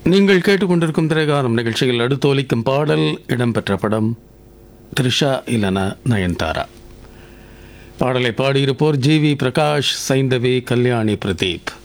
நீங்கள் கேட்டுக்கொண்டிருக்கும் திரைகாலம் நிகழ்ச்சியில் அடுத்து ஒலிக்கும் பாடல் இடம்பெற்ற படம் த்ரிஷா இல்லனா நயன்தாரா. பாடலை பாடியிருப்போர் ஜி வி பிரகாஷ், சைந்தவி, கல்யாணி, பிரதீப்.